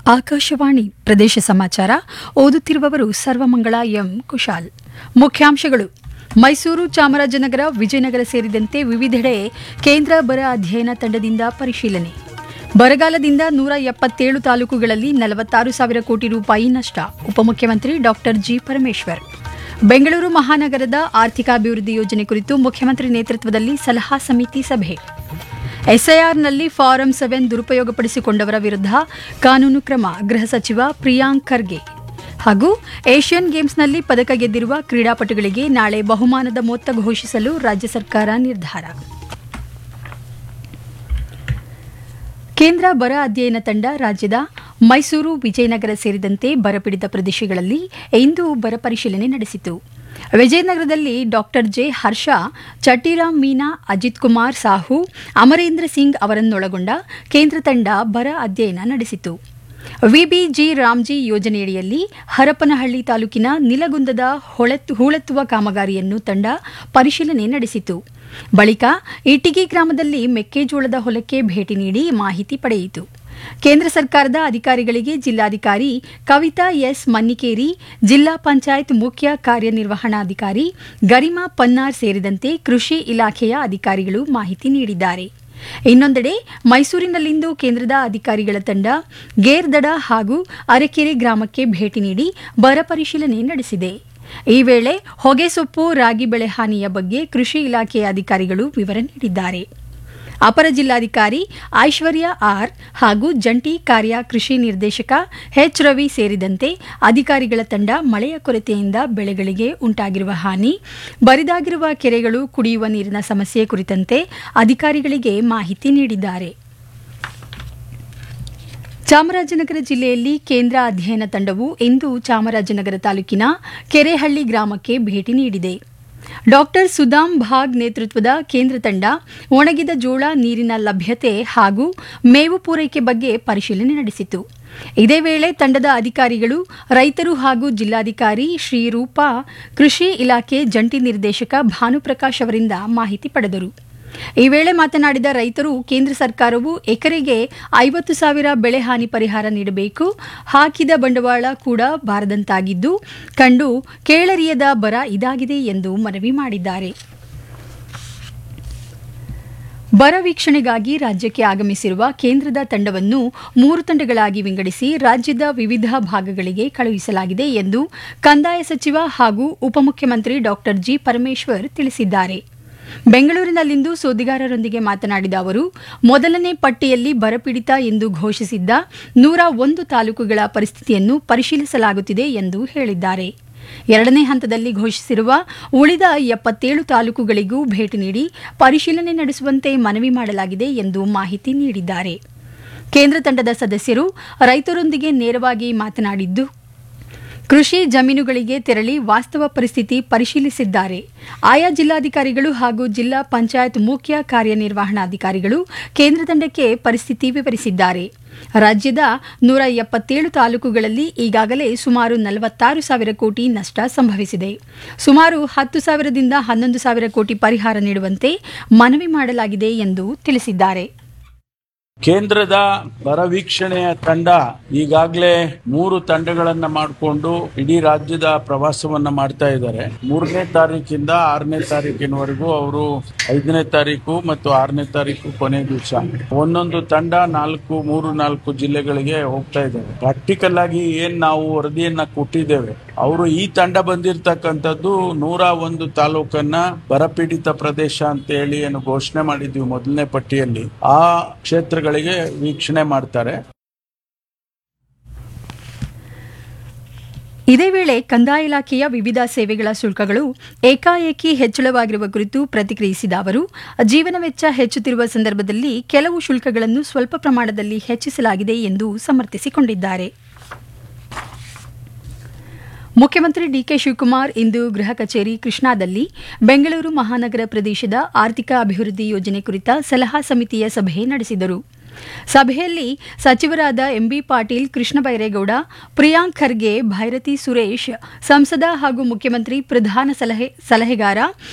ಆಕಾಶವಾಣಿ ಪ್ರದೇಶ ಸಮಾಚಾರ ಓದುತ್ತಿರುವವರು ಸರ್ವಮಂಗಳ ಎಂ ಕುಶಾಲ್. ಮುಖ್ಯಾಂಶಗಳು: ಮೈಸೂರು, ಚಾಮರಾಜನಗರ, ವಿಜಯನಗರ ಸೇರಿದಂತೆ ವಿವಿಧೆಡೆ ಕೇಂದ್ರ ಬರ ಅಧ್ಯಯನ ತಂಡದಿಂದ ಪರಿಶೀಲನೆ. ಬರಗಾಲದಿಂದ 177 ತಾಲೂಕುಗಳಲ್ಲಿ 46,000 ಕೋಟಿ ರೂಪಾಯಿ ನಷ್ಟ. ಉಪಮುಖ್ಯಮಂತ್ರಿ ಡಾ ಜಿ. ಪರಮೇಶ್ವರ್. ಬೆಂಗಳೂರು ಮಹಾನಗರದ ಆರ್ಥಿಕಾಭಿವೃದ್ಧಿ ಯೋಜನೆ ಕುರಿತು ಮುಖ್ಯಮಂತ್ರಿ ನೇತೃತ್ವದಲ್ಲಿ ಸಲಹಾ ಸಮಿತಿ ಸಭೆ. ಎಸ್ಐಆರ್ನಲ್ಲಿ ಫಾರಂ 7 ದುರುಪಯೋಗಪಡಿಸಿಕೊಂಡವರ ವಿರುದ್ಧ ಕಾನೂನು ಕ್ರಮ. ಗೃಹ ಸಚಿವ ಪ್ರಿಯಾಂಕ್ ಖರ್ಗೆ. ಹಾಗೂ ಏಷ್ಯನ್ ಗೇಮ್ಸ್ನಲ್ಲಿ ಪದಕ ಗೆದ್ದಿರುವ ಕ್ರೀಡಾಪಟುಗಳಿಗೆ ನಾಳೆ ಬಹುಮಾನದ ಮೊತ್ತ ಘೋಷಿಸಲು ರಾಜ್ಯ ಸರ್ಕಾರ ನಿರ್ಧಾರ. ಕೇಂದ್ರ ಬರ ಅಧ್ಯಯನ ತಂಡ ರಾಜ್ಯದ ಮೈಸೂರು, ವಿಜಯನಗರ ಸೇರಿದಂತೆ ಬರಪೀಡಿತ ಪ್ರದೇಶಗಳಲ್ಲಿ ಇಂದು ಬರ ಪರಿಶೀಲನೆ ನಡೆಸಿತು. ವಿಜಯನಗರದಲ್ಲಿ ಡಾ ಜೆ. ಹರ್ಷ, ಚಟಿರಾಮ್ ಮೀನಾ, ಅಜಿತ್ ಕುಮಾರ್ ಸಾಹು, ಅಮರೇಂದ್ರ ಸಿಂಗ್ ಅವರನ್ನೊಳಗೊಂಡ ಕೇಂದ್ರ ತಂಡ ಬರ ಅಧ್ಯಯನ ನಡೆಸಿತು. ವಿಬಿಜಿ ರಾಮ್ಜಿ ಯೋಜನೆಯಡಿಯಲ್ಲಿ ಹರಪನಹಳ್ಳಿ ತಾಲೂಕಿನ ನಿಲಗುಂದದ ಹೂಳೆತ್ತುವ ಕಾಮಗಾರಿಯನ್ನು ತಂಡ ಪರಿಶೀಲನೆ ನಡೆಸಿತು. ಬಳಿಕ ಇಟಿಗಿ ಗ್ರಾಮದಲ್ಲಿ ಮೆಕ್ಕೆಜೋಳದ ಹೊಲಕ್ಕೆ ಭೇಟಿ ನೀಡಿ ಮಾಹಿತಿ ಪಡೆಯಿತು. ಕೇಂದ್ರ ಸರ್ಕಾರದ ಅಧಿಕಾರಿಗಳಿಗೆ ಜಿಲ್ಲಾಧಿಕಾರಿ ಕವಿತಾ ಎಸ್. ಮನ್ನಿಕೇರಿ, ಜಿಲ್ಲಾ ಪಂಚಾಯತ್ ಮುಖ್ಯ ಕಾರ್ಯನಿರ್ವಹಣಾಧಿಕಾರಿ ಗರಿಮಾ ಪನ್ನಾರ್ ಸೇರಿದಂತೆ ಕೃಷಿ ಇಲಾಖೆಯ ಅಧಿಕಾರಿಗಳು ಮಾಹಿತಿ ನೀಡಿದ್ದಾರೆ. ಇನ್ನೊಂದೆಡೆ ಮೈಸೂರಿನಲ್ಲಿಂದು ಕೇಂದ್ರದ ಅಧಿಕಾರಿಗಳ ತಂಡ ಗೇರ್ದಡ ಹಾಗೂ ಅರಕೆರೆ ಗ್ರಾಮಕ್ಕೆ ಭೇಟಿ ನೀಡಿ ಬರ ಪರಿಶೀಲನೆ ನಡೆಸಿದೆ. ಈ ವೇಳೆ ಹೊಗೆಸೊಪ್ಪು, ರಾಗಿ ಬೆಳೆ ಹಾನಿಯ ಬಗ್ಗೆ ಕೃಷಿ ಇಲಾಖೆಯ ಅಧಿಕಾರಿಗಳು ವಿವರ ನೀಡಿದ್ದಾರೆ. ಅಪರ ಜಿಲ್ಲಾಧಿಕಾರಿ ಐಶ್ವರ್ಯ ಆರ್ ಹಾಗೂ ಜಂಟಿ ಕಾರ್ಯ ಕೃಷಿ ನಿರ್ದೇಶಕ ಎಚ್. ರವಿ ಸೇರಿದಂತೆ ಅಧಿಕಾರಿಗಳ ತಂಡ ಮಳೆಯ ಕೊರತೆಯಿಂದ ಬೆಳೆಗಳಿಗೆ ಉಂಟಾಗಿರುವ ಹಾನಿ, ಬರಿದಾಗಿರುವ ಕೆರೆಗಳು, ಕುಡಿಯುವ ನೀರಿನ ಸಮಸ್ಯೆ ಕುರಿತಂತೆ ಅಧಿಕಾರಿಗಳಿಗೆ ಮಾಹಿತಿ ನೀಡಿದ್ದಾರೆ. ಚಾಮರಾಜನಗರ ಜಿಲ್ಲೆಯಲ್ಲಿ ಕೇಂದ್ರ ಅಧ್ಯಯನ ತಂಡವು ಇಂದು ಚಾಮರಾಜನಗರ ತಾಲೂಕಿನ ಕೆರೆಹಳ್ಳಿ ಗ್ರಾಮಕ್ಕೆ ಭೇಟಿ ನೀಡಿದೆ. ಡಾ ಸುದಾಮ್ ಭಾಗ್ ನೇತೃತ್ವದ ಕೇಂದ್ರ ತಂಡ ಒಣಗಿದ ಜೋಳ, ನೀರಿನ ಲಭ್ಯತೆ ಹಾಗೂ ಮೇವು ಪೂರೈಕೆ ಬಗ್ಗೆ ಪರಿಶೀಲನೆ ನಡೆಸಿತು. ಇದೇ ವೇಳೆ ತಂಡದ ಅಧಿಕಾರಿಗಳು ರೈತರು ಹಾಗೂ ಜಿಲ್ಲಾಧಿಕಾರಿ ಶ್ರೀರೂಪಾ, ಕೃಷಿ ಇಲಾಖೆ ಜಂಟಿ ನಿರ್ದೇಶಕ ಭಾನುಪ್ರಕಾಶ್ ಅವರಿಂದ ಮಾಹಿತಿ ಪಡೆದರು. ಈ ವೇಳೆ ಮಾತನಾಡಿದ ರೈತರು, ಕೇಂದ್ರ ಸರ್ಕಾರವು ಎಕರೆಗೆ 50,000 ಬೆಳೆ ಹಾನಿ ಪರಿಹಾರ ನೀಡಬೇಕು, ಹಾಕಿದ ಬಂಡವಾಳ ಕೂಡ ಬಾರದಂತಾಗಿದ್ದು ಕಂಡು ಕೇಳರಿಯದ ಬರ ಇದಾಗಿದೆ ಎಂದು ಮನವಿ ಮಾಡಿದ್ದಾರೆ. ಬರ ವೀಕ್ಷಣೆಗಾಗಿ ರಾಜ್ಯಕ್ಕೆ ಆಗಮಿಸಿರುವ ಕೇಂದ್ರದ ತಂಡವನ್ನು 3 ತಂಡಗಳಾಗಿ ವಿಂಗಡಿಸಿ ರಾಜ್ಯದ ವಿವಿಧ ಭಾಗಗಳಿಗೆ ಕಳುಹಿಸಲಾಗಿದೆ ಎಂದು ಕಂದಾಯ ಸಚಿವ ಹಾಗೂ ಉಪಮುಖ್ಯಮಂತ್ರಿ ಡಾ ಜಿ. ಪರಮೇಶ್ವರ್ ತಿಳಿಸಿದ್ದಾರೆ. ಬೆಂಗಳೂರಿನಲ್ಲಿಂದು ಸುದ್ದಿಗಾರರೊಂದಿಗೆ ಮಾತನಾಡಿದ ಅವರು, ಮೊದಲನೇ ಪಟ್ಟಿಯಲ್ಲಿ ಬರಪೀಡಿತ ಎಂದು ಘೋಷಿಸಿದ್ದ 101 ತಾಲೂಕುಗಳ ಪರಿಸ್ಥಿತಿಯನ್ನು ಪರಿಶೀಲಿಸಲಾಗುತ್ತಿದೆ ಎಂದು ಹೇಳಿದ್ದಾರೆ. ಎರಡನೇ ಹಂತದಲ್ಲಿ ಘೋಷಿಸಿರುವ ಉಳಿದ 77 ತಾಲೂಕುಗಳಿಗೂ ಭೇಟಿ ನೀಡಿ ಪರಿಶೀಲನೆ ನಡೆಸುವಂತೆ ಮನವಿ ಮಾಡಲಾಗಿದೆ ಎಂದು ಮಾಹಿತಿ ನೀಡಿದ್ದಾರೆ. ಕೇಂದ್ರ ತಂಡದ ಸದಸ್ಯರು ರೈತರೊಂದಿಗೆ ನೇರವಾಗಿ ಮಾತನಾಡಿದ್ದು, ಕೃಷಿ ಜಮೀನುಗಳಿಗೆ ತೆರಳಿ ವಾಸ್ತವ ಪರಿಸ್ಥಿತಿ ಪರಿಶೀಲಿಸಿದ್ದಾರೆ. ಆಯಾ ಜಿಲ್ಲಾಧಿಕಾರಿಗಳು ಹಾಗೂ ಜಿಲ್ಲಾ ಪಂಚಾಯತ್ ಮುಖ್ಯ ಕಾರ್ಯನಿರ್ವಹಣಾಧಿಕಾರಿಗಳು ಕೇಂದ್ರ ತಂಡಕ್ಕೆ ಪರಿಸ್ಥಿತಿ ವಿವರಿಸಿದ್ದಾರೆ. ರಾಜ್ಯದ 177 ತಾಲೂಕುಗಳಲ್ಲಿ ಈಗಾಗಲೇ ಸುಮಾರು 46,000 ಕೋಟಿ ನಷ್ಟ ಸಂಭವಿಸಿದೆ. ಸುಮಾರು 10,000ದಿಂದ 11,000 ಕೋಟಿ ಪರಿಹಾರ ನೀಡುವಂತೆ ಮನವಿ ಮಾಡಲಾಗಿದೆ ಎಂದು ತಿಳಿಸಿದ್ದಾರೆ. ಕೇಂದ್ರದ ಬರ ವೀಕ್ಷಣೆಯ ತಂಡ ಈಗಾಗಲೇ 3 ತಂಡಗಳನ್ನ ಮಾಡಿಕೊಂಡು ಇಡೀ ರಾಜ್ಯದ ಪ್ರವಾಸವನ್ನ ಮಾಡ್ತಾ ಇದ್ದಾರೆ. 3ನೇ ತಾರೀಕಿಂದ 6ನೇ ತಾರೀಕಿನವರೆಗೂ ಅವರು 5ನೇ ತಾರೀಕು ಮತ್ತು 6ನೇ ತಾರೀಕು ಕೊನೆ ದಿವಸ ಒಂದೊಂದು ತಂಡ 3-4 ಜಿಲ್ಲೆಗಳಿಗೆ ಹೋಗ್ತಾ ಇದ್ದಾರೆ. ಪ್ರಾಕ್ಟಿಕಲ್ ಆಗಿ ಏನ್ ನಾವು ವರದಿಯನ್ನ ಕೊಟ್ಟಿದ್ದೇವೆ, ಅವರು ಈ ತಂಡ ಬಂದಿರತಕ್ಕಂಥದ್ದು 101 ತಾಲೂಕನ್ನ ಬರಪೀಡಿತ ಪ್ರದೇಶ ಅಂತ ಹೇಳಿ ಏನು ಘೋಷಣೆ ಮಾಡಿದ್ವಿ ಮೊದಲನೇ ಪಟ್ಟಿಯಲ್ಲಿ, ಆ ಕ್ಷೇತ್ರಗಳಿಗೆ ವೀಕ್ಷಣೆ ಮಾಡ್ತಾರೆ. ಇದೇ ವೇಳೆ ಕಂದಾಯ ಇಲಾಖೆಯ ವಿವಿಧ ಸೇವೆಗಳ ಶುಲ್ಕಗಳು ಏಕಾಏಕಿ ಹೆಚ್ಚಳವಾಗಿರುವ ಕುರಿತು ಪ್ರತಿಕ್ರಿಯಿಸಿದ ಅವರು, ಜೀವನ ವೆಚ್ಚ ಹೆಚ್ಚುತ್ತಿರುವ ಸಂದರ್ಭದಲ್ಲಿ ಕೆಲವು ಶುಲ್ಕಗಳನ್ನು ಸ್ವಲ್ಪ ಪ್ರಮಾಣದಲ್ಲಿ ಹೆಚ್ಚಿಸಲಾಗಿದೆ ಎಂದು ಸಮರ್ಥಿಸಿಕೊಂಡಿದ್ದಾರೆ. ಮುಖ್ಯಮಂತ್ರಿ ಡಿಕೆ ಶಿವಕುಮಾರ್ ಇಂದು ಗೃಹ ಕಚೇರಿ ಕೃಷ್ಣಾದಲ್ಲಿ ಬೆಂಗಳೂರು ಮಹಾನಗರ ಪ್ರದೇಶದ ಆರ್ಥಿಕ ಅಭಿವೃದ್ಧಿ ಯೋಜನೆ ಕುರಿತ ಸಲಹಾ ಸಮಿತಿಯ ಸಭೆ ನಡೆಸಿದರು. ಸಭೆಯಲ್ಲಿ ಸಚಿವರಾದ ಎಂಬಿ ಪಾಟೀಲ್, ಕೃಷ್ಣ ಬೈರೇಗೌಡ, ಪ್ರಿಯಾಂಕ್ ಖರ್ಗೆ, ಭೈರತಿ ಸುರೇಶ್, ಸಂಸದ ಹಾಗೂ ಮುಖ್ಯಮಂತ್ರಿ ಪ್ರಧಾನ ಸಲಹೆಗಾರ